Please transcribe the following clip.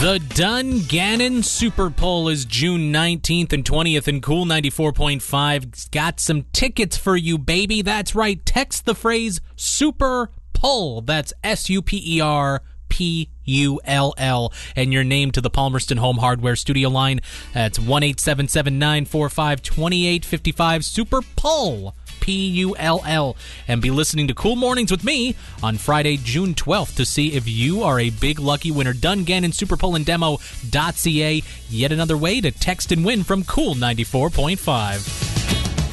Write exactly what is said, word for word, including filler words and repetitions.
The Dungannon Super Bowl is June nineteenth and twentieth, and Cool ninety-four point five got some tickets for you, baby. That's right. Text the phrase Super Pull. That's S U P E R P U L L, and your name to the Palmerston Home Hardware studio line. That's one eight seven seven, nine four five, two eight five five. Super Pull. P U L L, and be listening to Cool Mornings with me on Friday, June twelfth to see if you are a big lucky winner. Dungannon Super Pull and Demo dot C A. Yet another way to text and win from Cool ninety-four point five.